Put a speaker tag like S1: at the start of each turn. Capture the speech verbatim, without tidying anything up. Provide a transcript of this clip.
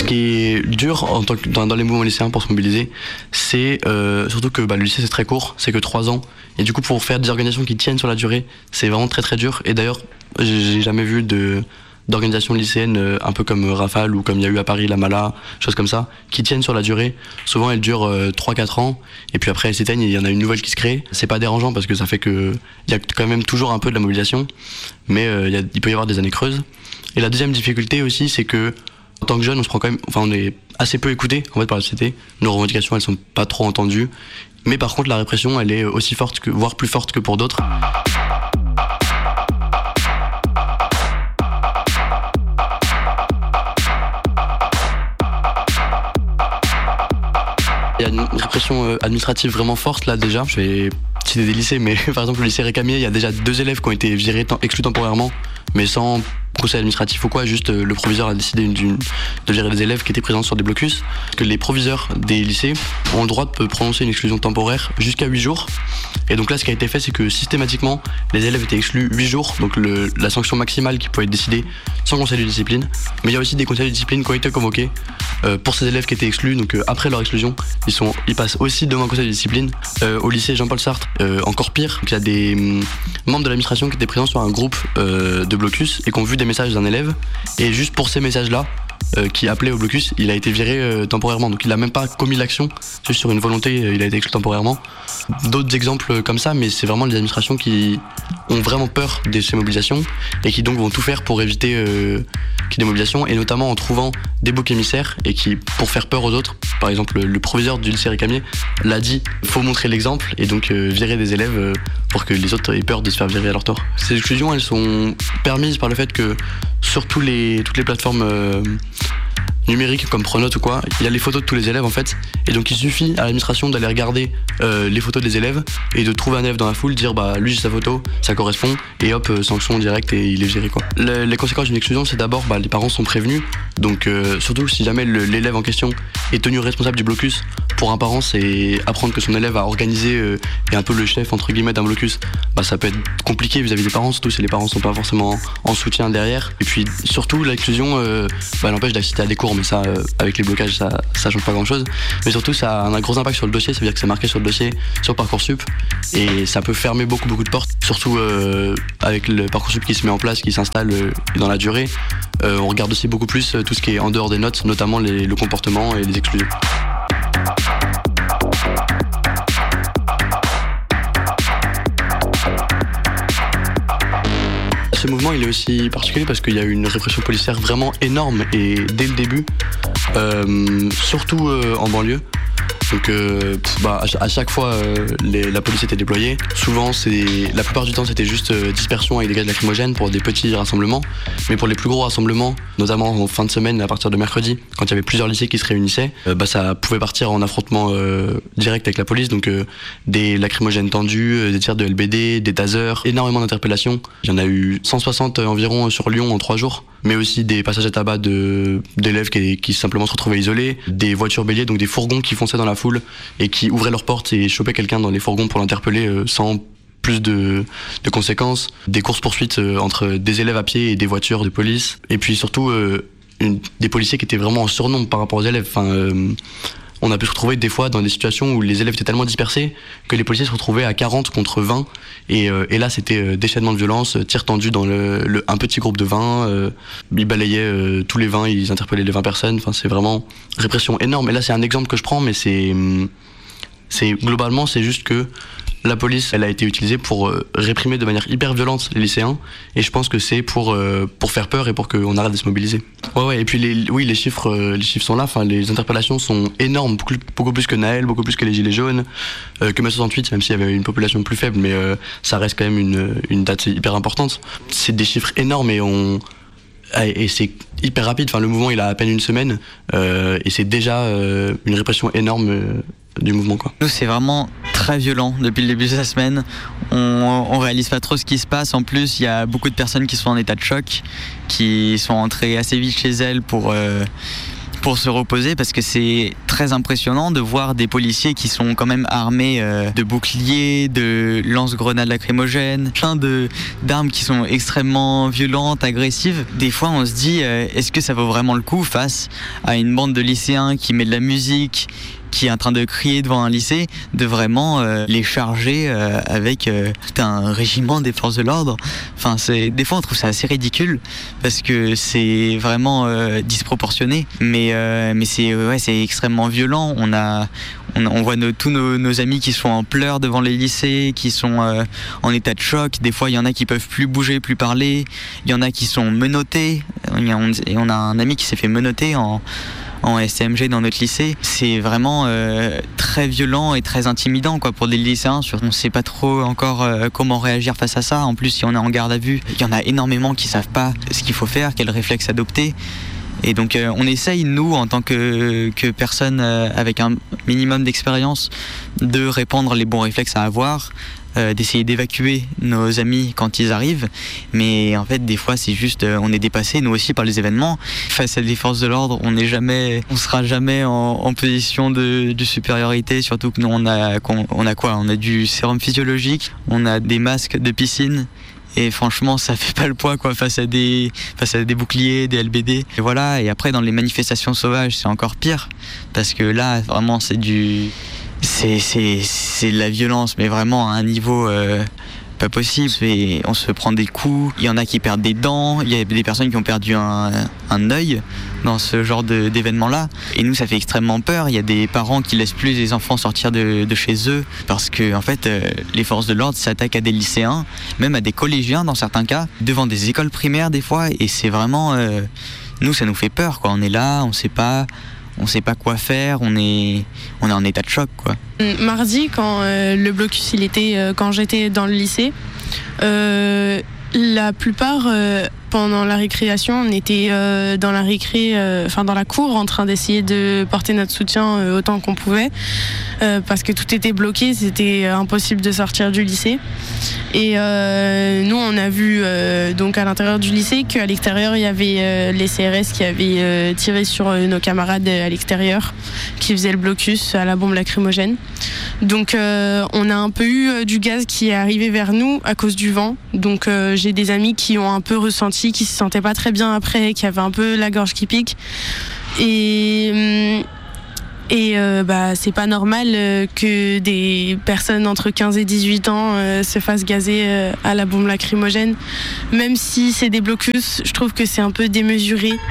S1: Ce qui est dur en tant que, dans, dans les mouvements lycéens pour se mobiliser, c'est euh, surtout que bah, le lycée c'est très court, c'est que trois ans. Et du coup, pour faire des organisations qui tiennent sur la durée, c'est vraiment très très dur. Et d'ailleurs, j'ai jamais vu de d'organisations lycéennes euh, un peu comme Rafale ou comme il y a eu à Paris la Mala, choses comme ça, qui tiennent sur la durée. Souvent elles durent euh, trois quatre ans et puis après elles s'éteignent et il y en a une nouvelle qui se crée. C'est pas dérangeant parce que ça fait que il y a quand même toujours un peu de la mobilisation, mais euh, y a, il peut y avoir des années creuses. Et la deuxième difficulté aussi, c'est que en tant que jeune, on se prend quand même, enfin on est assez peu écouté en fait par la société. Nos revendications elles sont pas trop entendues, mais par contre la répression elle est aussi forte que, voire plus forte que pour d'autres. Il y a une répression administrative vraiment forte là déjà. Je vais citer des lycées, mais par exemple le lycée Récamier, il y a déjà deux élèves qui ont été virés, exclus temporairement, mais sans conseil administratif ou quoi, juste le proviseur a décidé d'une, de virer des élèves qui étaient présents sur des blocus. Que les proviseurs des lycées ont le droit de prononcer une exclusion temporaire jusqu'à huit jours. Et donc là, ce qui a été fait, c'est que systématiquement, les élèves étaient exclus huit jours, donc le, la sanction maximale qui pouvait être décidée sans conseil de discipline. Mais il y a aussi des conseils de discipline qui ont été convoqués euh, pour ces élèves qui étaient exclus, donc euh, après leur exclusion, ils, sont, ils passent aussi devant un conseil de discipline. Euh, au lycée Jean-Paul Sartre, euh, encore pire, il y a des hum, membres de l'administration qui étaient présents sur un groupe euh, de blocus et qui ont vu des messages d'un élève, et juste pour ces messages-là, Euh, qui appelait au blocus, il a été viré euh, temporairement. Donc il n'a même pas commis l'action, juste sur une volonté, euh, il a été exclu temporairement. D'autres exemples comme ça, mais c'est vraiment les administrations qui ont vraiment peur de ces mobilisations et qui donc vont tout faire pour éviter euh, qu'il y ait des mobilisations, et notamment en trouvant des boucs émissaires et qui, pour faire peur aux autres, par exemple le proviseur du lycée Récamier l'a dit, il faut montrer l'exemple et donc euh, virer des élèves euh, pour que les autres aient peur de se faire virer à leur tour. Ces exclusions, elles sont permises par le fait que sur tous les, toutes les plateformes euh, numériques comme Pronote ou quoi, il y a les photos de tous les élèves en fait, et donc il suffit à l'administration d'aller regarder euh, les photos des élèves et de trouver un élève dans la foule, dire bah lui j'ai sa photo, ça correspond, et hop, euh, sanction directe et il est viré quoi. Le, les conséquences d'une exclusion, c'est d'abord bah, les parents sont prévenus, donc euh, surtout si jamais le, l'élève en question est tenu responsable du blocus. Pour un parent, c'est apprendre que son élève a organisé euh, et un peu le chef entre guillemets d'un blocus, bah ça peut être compliqué vis-à-vis des parents, surtout si les parents sont pas forcément en, en soutien derrière. Et puis surtout l'exclusion euh, bah, elle empêche d'assister à des cours, mais ça euh, avec les blocages ça ça change pas grand chose. Mais surtout ça a un gros impact sur le dossier, ça veut dire que c'est marqué sur le dossier sur Parcoursup et ça peut fermer beaucoup beaucoup de portes, surtout euh, avec le Parcoursup qui se met en place, qui s'installe euh, dans la durée. Euh, on regarde aussi beaucoup plus euh, tout ce qui est en dehors des notes, notamment les, le comportement et les exclusions. Ce mouvement il est aussi particulier parce qu'il y a eu une répression policière vraiment énorme et dès le début, euh, surtout euh, en banlieue. Donc euh, pff, bah, à chaque fois euh, les, la police était déployée. Souvent c'est, la plupart du temps c'était juste euh, dispersion avec des gaz lacrymogènes pour des petits rassemblements. Mais pour les plus gros rassemblements, notamment en fin de semaine à partir de mercredi, quand il y avait plusieurs lycées qui se réunissaient, euh, bah, ça pouvait partir en affrontement euh, direct avec la police. Donc euh, des lacrymogènes tendus, euh, des tirs de L B D, des tasers, énormément d'interpellations. Il y en a eu cent soixante environ sur Lyon en trois jours. Mais aussi des passages à tabac de, d'élèves qui, qui simplement se retrouvaient isolés, des voitures béliers, donc des fourgons qui fonçaient dans la foule et qui ouvraient leurs portes et chopaient quelqu'un dans les fourgons pour l'interpeller euh, sans plus de, de conséquences, des courses-poursuites euh, entre des élèves à pied et des voitures de police, et puis surtout euh, une, des policiers qui étaient vraiment en surnombre par rapport aux élèves. Enfin, euh, on a pu se retrouver des fois dans des situations où les élèves étaient tellement dispersés que les policiers se retrouvaient à quarante contre vingt. Et, euh, et là, c'était euh, déchaînement de violence, tirs tendus dans le, le, un petit groupe de vingt. Euh, ils balayaient euh, tous les vingt, ils interpellaient les vingt personnes. Enfin, c'est vraiment répression énorme. Et là, c'est un exemple que je prends, mais c'est, c'est globalement, c'est juste que la police, elle a été utilisée pour euh, réprimer de manière hyper violente les lycéens, et je pense que c'est pour euh, pour faire peur et pour qu'on arrête de se mobiliser. Ouais ouais. Et puis les oui les chiffres euh, les chiffres sont là. Enfin les interpellations sont énormes, beaucoup, beaucoup plus que Naël, beaucoup plus que les Gilets jaunes, euh, que mai soixante-huit, même s'il y avait une population plus faible, mais euh, ça reste quand même une une date hyper importante. C'est des chiffres énormes et on et c'est hyper rapide. Enfin le mouvement il a à peine une semaine euh, et c'est déjà euh, une répression énorme. Euh, du mouvement quoi.
S2: Nous c'est vraiment très violent depuis le début de la semaine, on, on réalise pas trop ce qui se passe, en plus il y a beaucoup de personnes qui sont en état de choc, qui sont entrées assez vite chez elles pour, euh, pour se reposer, parce que c'est très impressionnant de voir des policiers qui sont quand même armés euh, de boucliers, de lance-grenades lacrymogènes, plein de d'armes qui sont extrêmement violentes, agressives. Des fois on se dit euh, est-ce que ça vaut vraiment le coup face à une bande de lycéens qui met de la musique, qui est en train de crier devant un lycée, de vraiment euh, les charger euh, avec euh, tout un régiment des forces de l'ordre. Enfin, c'est, des fois on trouve ça assez ridicule parce que c'est vraiment euh, disproportionné, mais, euh, mais c'est, ouais, c'est extrêmement violent. On, a, on, on voit nos, tous nos, nos amis qui sont en pleurs devant les lycées, qui sont euh, en état de choc. Des fois il y en a qui peuvent plus bouger, plus parler. Il y en a qui sont menottés. Et on a un ami qui s'est fait menotter en en S T M G dans notre lycée. C'est vraiment euh, très violent et très intimidant quoi, pour des lycéens. On ne sait pas trop encore euh, comment réagir face à ça. En plus, si on est en garde à vue, il y en a énormément qui ne savent pas ce qu'il faut faire, quel réflexe adopter. Et donc euh, on essaye, nous, en tant que, que personne euh, avec un minimum d'expérience, de répandre les bons réflexes à avoir, Euh, d'essayer d'évacuer nos amis quand ils arrivent, mais en fait des fois c'est juste euh, on est dépassé nous aussi par les événements. Face à des forces de l'ordre, on n'est jamais, on sera jamais en, en position de, de supériorité, surtout que nous on a, on a quoi, on a du sérum physiologique, on a des masques de piscine. Et franchement, ça fait pas le poids quoi face à des face à des boucliers, des L B D. Et voilà. Et après, dans les manifestations sauvages, c'est encore pire parce que là, vraiment, c'est du c'est c'est c'est de la violence, mais vraiment à un niveau euh, pas possible. Et on se prend des coups. Il y en a qui perdent des dents. Il y a des personnes qui ont perdu un un œil dans ce genre de, d'événements-là. Et nous, ça fait extrêmement peur. Il y a des parents qui laissent plus les enfants sortir de, de chez eux parce que, en fait, euh, les forces de l'ordre s'attaquent à des lycéens, même à des collégiens dans certains cas, devant des écoles primaires des fois. Et c'est vraiment, euh, nous, ça nous fait peur, quoi. On est là, on sait pas, on sait pas quoi faire. On est, on est en état de choc, quoi.
S3: Mardi, quand euh, le blocus, il était, euh, quand j'étais dans le lycée. Euh, La plupart, euh, pendant la récréation, on était euh, dans la récré, enfin euh, dans la cour, en train d'essayer de porter notre soutien euh, autant qu'on pouvait, euh, parce que tout était bloqué, c'était impossible de sortir du lycée. Et euh, nous, on a vu euh, donc à l'intérieur du lycée qu'à l'extérieur, il y avait euh, les C R S qui avaient euh, tiré sur euh, nos camarades à l'extérieur, qui faisaient le blocus à la bombe lacrymogène. Donc, euh, on a un peu eu euh, du gaz qui est arrivé vers nous à cause du vent. Donc, euh, j'ai des amis qui ont un peu ressenti, qui se sentaient pas très bien après, qui avaient un peu la gorge qui pique. Et, et euh, bah, c'est pas normal euh, que des personnes entre quinze et dix-huit ans euh, se fassent gazer euh, à la bombe lacrymogène. Même si c'est des blocus, je trouve que c'est un peu démesuré.